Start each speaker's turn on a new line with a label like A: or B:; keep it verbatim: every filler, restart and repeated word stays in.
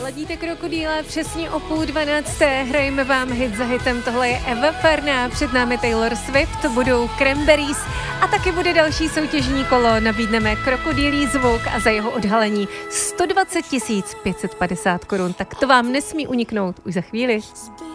A: Ladíte krokodýle přesně o půl dvanácté, hrajeme vám hit za hitem, tohle je Eva Farná, před námi Taylor Swift, budou Cranberries a taky bude další soutěžní kolo, nabídneme krokodýlí zvuk a za jeho odhalení sto dvacet tisíc pět set padesát korun, tak to vám nesmí uniknout už za chvíli.